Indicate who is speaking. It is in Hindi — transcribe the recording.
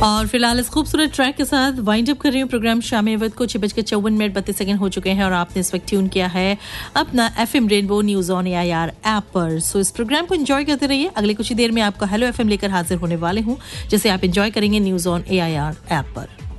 Speaker 1: और फिलहाल इस खूबसूरत ट्रैक के साथ वाइंड अप कर रही हूँ प्रोग्राम शाम वक्त को 6:54 हो चुके हैं और आपने इस वक्त ट्यून किया है अपना FM rainbow news on AIR app पर। सो इस प्रोग्राम को एंजॉय करते रहिए। अगले कुछ ही देर में आपका हेलो FM लेकर हाजिर होने वाले हूँ, जिसे आप एंजॉय करेंगे न्यूज ऑन AIR ऐप पर।